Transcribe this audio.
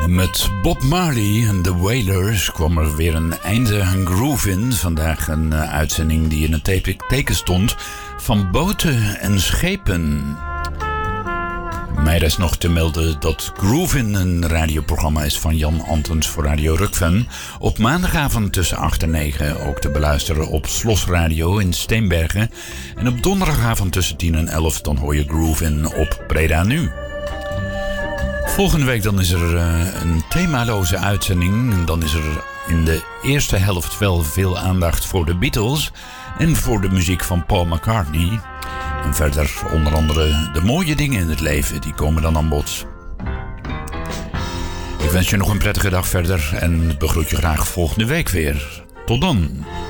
Met Bob Marley en The Wailers kwam er weer een einde aan groove in. Vandaag een uitzending die in het teken stond van boten en schepen. Mij rest nog te melden dat Groovin een radioprogramma is van Jan Antens voor Radio Rukven. Op maandagavond tussen 8 en 9 ook te beluisteren op Slos Radio in Steenbergen. En op donderdagavond tussen 10 en 11 dan hoor je Groovin op Breda Nu. Volgende week dan is er een themaloze uitzending. En dan is er in de eerste helft wel veel aandacht voor de Beatles en voor de muziek van Paul McCartney. En verder onder andere de mooie dingen in het leven, die komen dan aan bod. Ik wens je nog een prettige dag verder en begroet je graag volgende week weer. Tot dan!